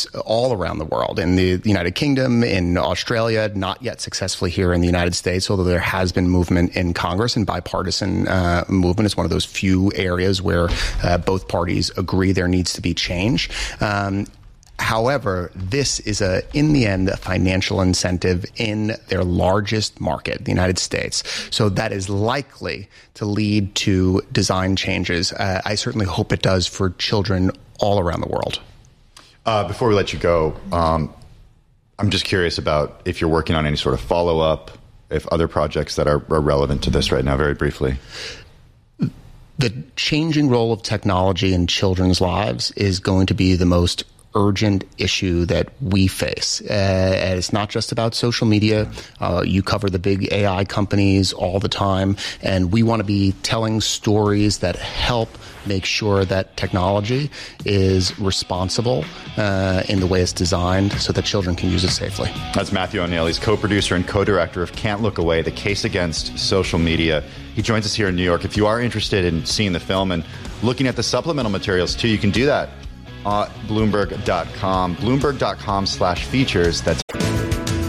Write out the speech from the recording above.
all around the world, in the United Kingdom, in Australia, not yet successfully here in the United States, although there has been movement in Congress, and bipartisan movement. It's one of those few areas where both parties agree there needs to be change. However, this is in the end, a financial incentive in their largest market, the United States. So that is likely to lead to design changes. I certainly hope it does for children all around the world. Before we let you go, I'm just curious about if you're working on any sort of follow-up, if other projects that are relevant to this right now, very briefly. The changing role of technology in children's lives is going to be the most urgent issue that we face. And it's not just about social media. You cover the big AI companies all the time, and we want to be telling stories that help make sure that technology is responsible in the way it's designed so that children can use it safely. That's Matthew O'Neill. He's co-producer and co-director of Can't Look Away, The Case Against Social Media. He joins us here in New York. If you are interested in seeing the film and looking at the supplemental materials too, you can do that at Bloomberg.com. Bloomberg.com/features. That's